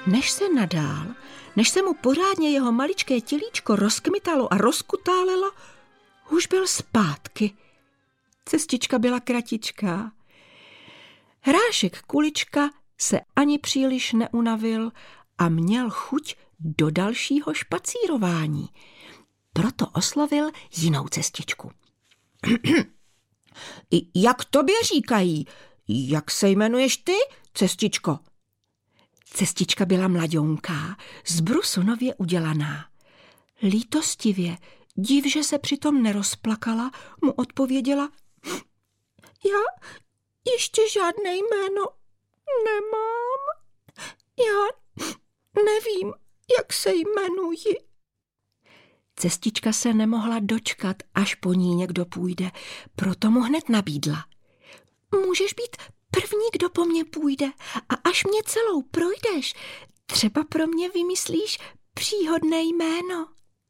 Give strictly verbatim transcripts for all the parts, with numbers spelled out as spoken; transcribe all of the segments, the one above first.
Než se nadál, než se mu pořádně jeho maličké tělíčko rozkmitalo a rozkutálelo, už byl zpátky. Cestička byla kratičká. Hrášek Kulička se ani příliš neunavil a měl chuť do dalšího špacírování. Proto oslovil jinou cestičku. Jak tobě říkají? Jak se jmenuješ ty, cestičko? Cestička byla mlaďonká, z brusu nově udělaná. Lítostivě, div, že se přitom nerozplakala, mu odpověděla: Já ještě žádné jméno nemám. Já nevím, jak se jmenuji. Cestička se nemohla dočkat, až po ní někdo půjde, proto mu hned nabídla: Můžeš být první, kdo po mně půjde, a až mě celou projdeš, třeba pro mě vymyslíš příhodné jméno.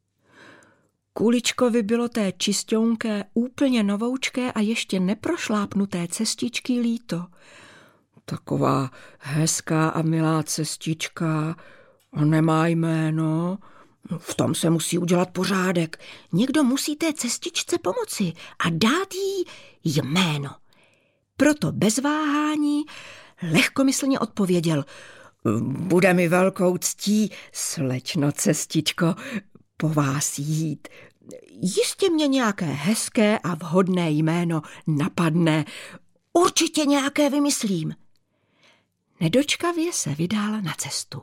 Kuličkovi bylo té čisťonké, úplně novoučké a ještě neprošlápnuté cestičky líto. Taková hezká a milá cestička a nemá jméno. V tom se musí udělat pořádek. Někdo musí té cestičce pomoci a dát jí jméno. Proto bez váhání lehkomyslně odpověděl: Bude mi velkou ctí, slečno cestičko, po vás jít. Jistě mě nějaké hezké a vhodné jméno napadne. Určitě nějaké vymyslím. Nedočkavě se vydal na cestu.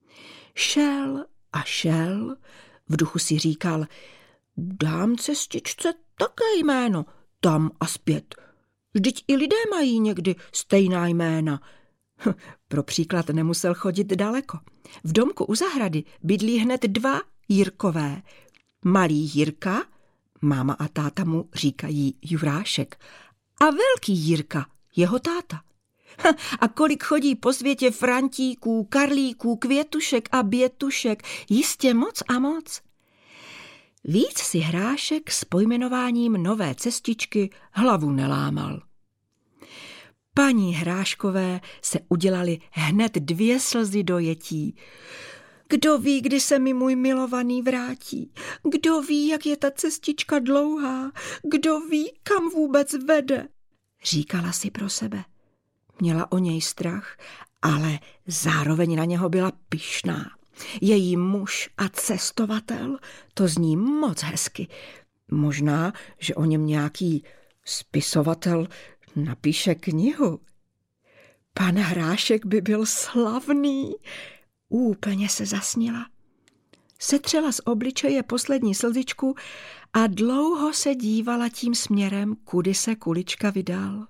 Šel a šel, v duchu si říkal: Dám cestičce také jméno, tam a zpět. Vždyť i lidé mají někdy stejná jména. Pro příklad nemusel chodit daleko. V domku u zahrady bydlí hned dva Jirkové. Malý Jirka, máma a táta mu říkají Jurášek, a velký Jirka, jeho táta. A kolik chodí po světě Frantíků, Karlíků, Květušek a Bětušek, jistě moc a moc. Víc si Hrášek s pojmenováním nové cestičky hlavu nelámal. Paní Hráškové se udělali hned dvě slzy dojetí. Kdo ví, kdy se mi můj milovaný vrátí? Kdo ví, jak je ta cestička dlouhá? Kdo ví, kam vůbec vede? Říkala si pro sebe. Měla o něj strach, ale zároveň na něho byla pyšná. Její muž a cestovatel, to zní moc hezky. Možná, že o něm nějaký spisovatel napíše knihu. Pan Hrášek by byl slavný. Úplně se zasnila. Setřela z obličeje poslední slzičku a dlouho se dívala tím směrem, kudy se Kulička vydal.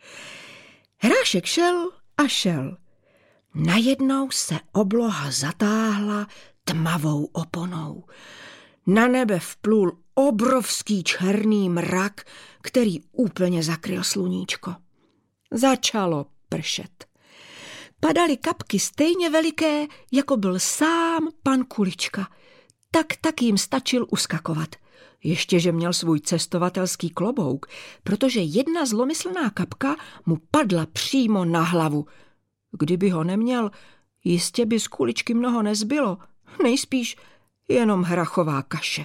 Hrášek šel a šel. Najednou se obloha zatáhla tmavou oponou. Na nebe vplul obrovský černý mrak, který úplně zakryl sluníčko. Začalo pršet. Padaly kapky stejně veliké, jako byl sám pan Kulička. Tak tak jim stačil uskakovat. Ještě, že měl svůj cestovatelský klobouk, protože jedna zlomyslná kapka mu padla přímo na hlavu. Kdyby ho neměl, jistě by z Kuličky mnoho nezbylo, nejspíš jenom hrachová kaše.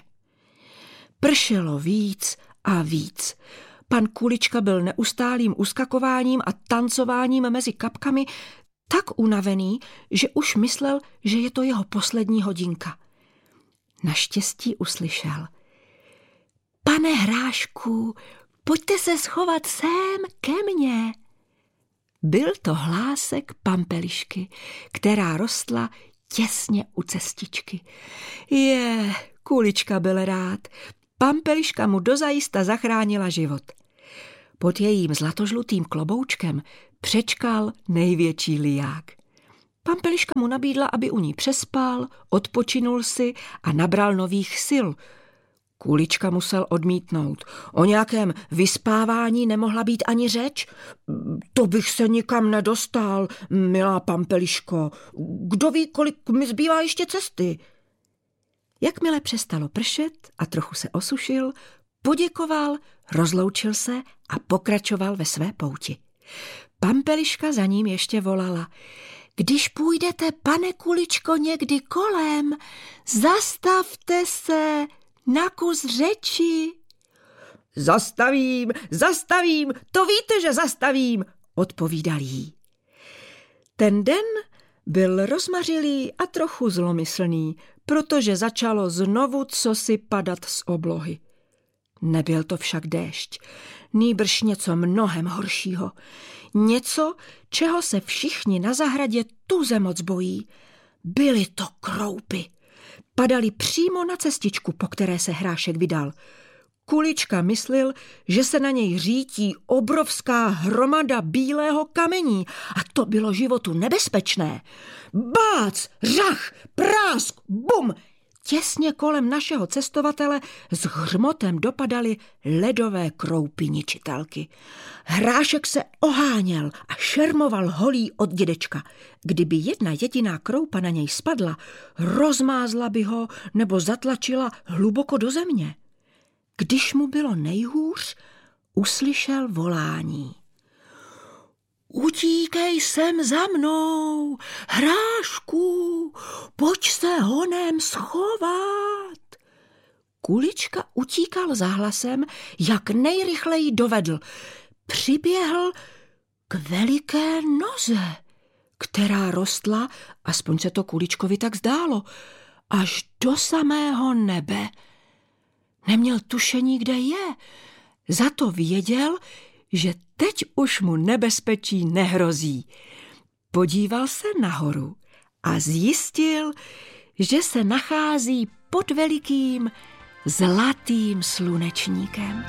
Pršelo víc a víc. Pan Kulička byl neustálým uskakováním a tancováním mezi kapkami tak unavený, že už myslel, že je to jeho poslední hodinka. Naštěstí uslyšel: Pane Hrášku, pojďte se schovat sem ke mně. Byl to hlásek Pampelišky, která rostla těsně u cestičky. Je, Kulička byl rád. Pampeliška mu dozajista zachránila život. Pod jejím zlatožlutým kloboučkem přečkal největší liják. Pampeliška mu nabídla, aby u ní přespal, odpočinul si a nabral nových sil. Kulička musel odmítnout. O nějakém vyspávání nemohla být ani řeč. To bych se nikam nedostal, milá Pampeliško. Kdo ví, kolik mi zbývá ještě cesty? Jakmile přestalo pršet a trochu se osušil, poděkoval, rozloučil se a pokračoval ve své pouti. Pampeliška za ním ještě volala: Když půjdete, pane Kuličko, někdy kolem, zastavte se na kus řeči. Zastavím, zastavím, to víte, že zastavím, odpovídal jí. Ten den byl rozmařilý a trochu zlomyslný, protože začalo znovu cosi padat z oblohy. Nebyl to však déšť, nýbrž něco mnohem horšího. Něco, čeho se všichni na zahradě tuze moc bojí. Byly to kroupy. Padaly přímo na cestičku, po které se Hrášek vydal. Kulička myslel, že se na něj řítí obrovská hromada bílého kamení a to bylo životu nebezpečné. Bác, řach, prásk, bum! Těsně kolem našeho cestovatele s hřmotem dopadaly ledové kroupy ničitelky. Hrášek se oháněl a šermoval holí od dědečka. Kdyby jedna jediná kroupa na něj spadla, rozmázla by ho nebo zatlačila hluboko do země. Když mu bylo nejhůř, uslyšel volání. Utíkej sem za mnou, Hrášku, pojď se honem schovat. Kulička utíkal za hlasem, jak nejrychleji dovedl. Přiběhl k veliké noze, která rostla, aspoň se to Kuličkovi tak zdálo, až do samého nebe. Neměl tušení, kde je, za to věděl, že teď už mu nebezpečí nehrozí. Podíval se nahoru a zjistil, že se nachází pod velikým zlatým slunečníkem.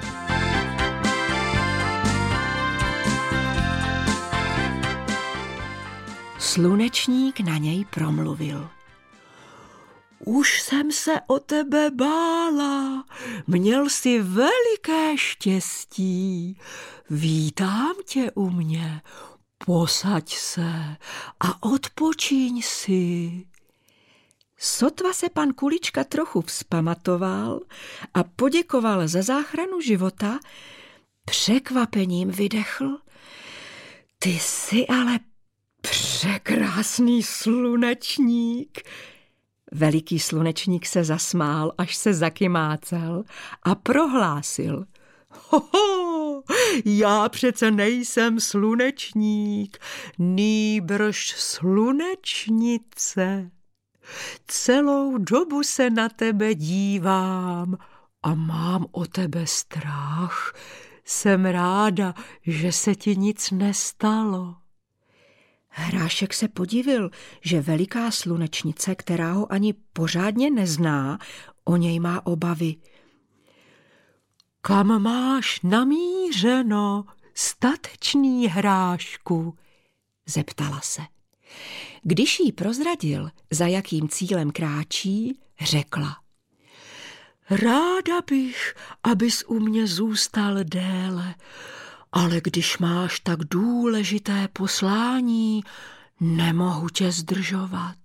Slunečník na něj promluvil. Už jsem se o tebe bála, měl jsi veliké štěstí. Vítám tě u mě, posaď se a odpočiň si. Sotva se pan Kulička trochu vzpamatoval a poděkoval za záchranu života, překvapením vydechl. Ty jsi ale překrásný slunečník. Veliký slunečník se zasmál, až se zakymácel a prohlásil. Hoho, já přece nejsem slunečník, nýbrž slunečnice. Celou dobu se na tebe dívám a mám o tebe strach. Jsem ráda, že se ti nic nestalo. Hrášek se podivil, že veliká slunečnice, která ho ani pořádně nezná, o něj má obavy. Kam máš namířeno, statečný Hrášku? Zeptala se. Když jí prozradil, za jakým cílem kráčí, řekla. Ráda bych, abys u mě zůstal déle, ale když máš tak důležité poslání, nemohu tě zdržovat.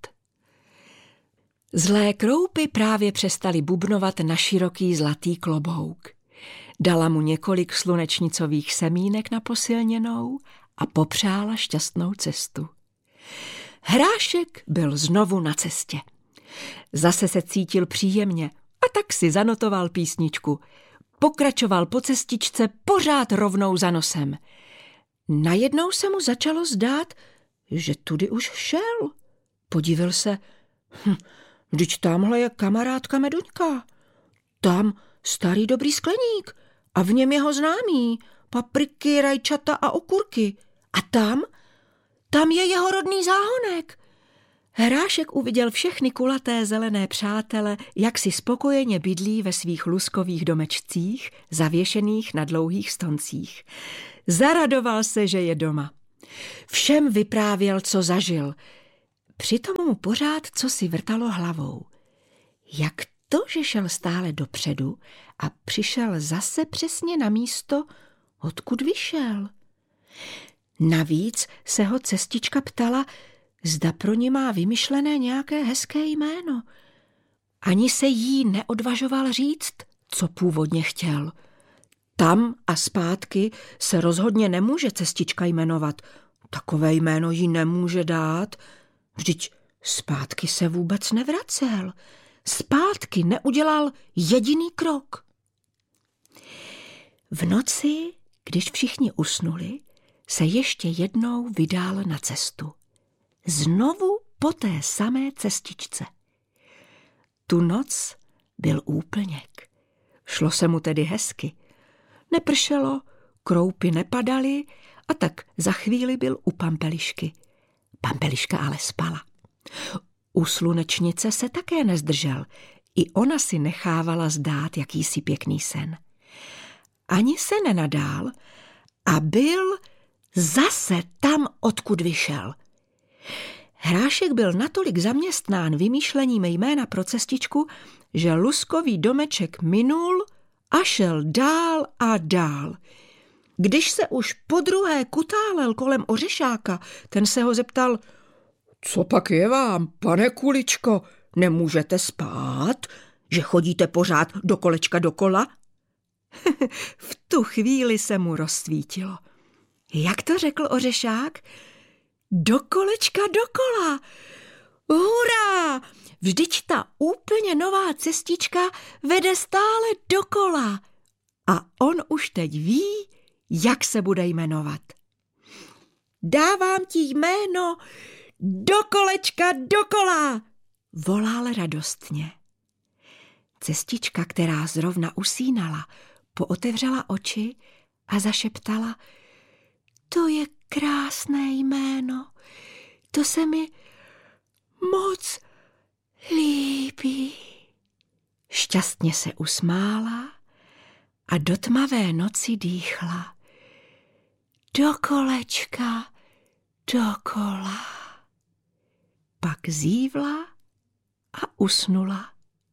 Zlé kroupy právě přestaly bubnovat na široký zlatý klobouk. Dala mu několik slunečnicových semínek na posilněnou a popřála šťastnou cestu. Hrášek byl znovu na cestě. Zase se cítil příjemně a tak si zanotoval písničku. Pokračoval po cestičce pořád rovnou za nosem. Najednou se mu začalo zdát, že tudy už šel. Podívil se, hm, vždyť tamhle je kamarádka Meduňka. Tam starý dobrý skleník a v něm jeho známí, papriky, rajčata a okurky. A tam, tam je jeho rodný záhonek. Hrášek uviděl všechny kulaté zelené přátele, jak si spokojeně bydlí ve svých luskových domečcích, zavěšených na dlouhých stoncích. Zaradoval se, že je doma. Všem vyprávěl, co zažil. Přitom mu pořád cosi vrtalo hlavou. Jak to, že šel stále dopředu a přišel zase přesně na místo, odkud vyšel? Navíc se ho cestička ptala, zda pro ní má vymyšlené nějaké hezké jméno. Ani se jí neodvažoval říct, co původně chtěl. Tam a zpátky se rozhodně nemůže cestička jmenovat. Takové jméno jí nemůže dát, vždyť zpátky se vůbec nevracel. Zpátky neudělal jediný krok. V noci, když všichni usnuli, se ještě jednou vydal na cestu. Znovu po té samé cestičce. Tu noc byl úplněk. Šlo se mu tedy hezky. Nepršelo, kroupy nepadaly a tak za chvíli byl u Pampelišky. Pampeliška ale spala. U Slunečnice se také nezdržel. I ona si nechávala zdát jakýsi pěkný sen. Ani se nenadál a byl zase tam, odkud vyšel. Hrášek byl natolik zaměstnán vymýšlením jména pro cestičku, že luskový domeček minul a šel dál a dál. Když se už podruhé kutálel kolem ořešáka, ten se ho zeptal: co pak je vám, pane Kuličko, nemůžete spát, že chodíte pořád do kolečka dokola? V tu chvíli se mu rozsvítilo. Jak to řekl ořešák? Do kolečka dokola. Hurá! Vždyť ta úplně nová cestička vede stále dokola. A on už teď ví, jak se bude jmenovat. Dávám ti jméno Do kolečka dokola, volal radostně. Cestička, která zrovna usínala, pootevřela oči a zašeptala: to je krásné jméno, to se mi moc líbí. Šťastně se usmála a do tmavé noci dýchla: do kolečka dokola. Pak zívla a usnula.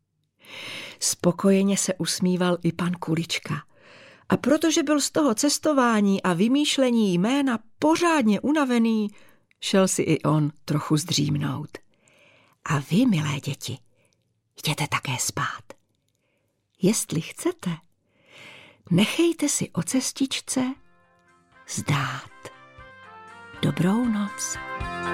Spokojeně se usmíval i pan Kulička. A protože byl z toho cestování a vymýšlení jména pořádně unavený, šel si i on trochu zdřímnout. A vy, milé děti, jděte také spát. Jestli chcete, nechejte si o cestičce zdát. Dobrou noc.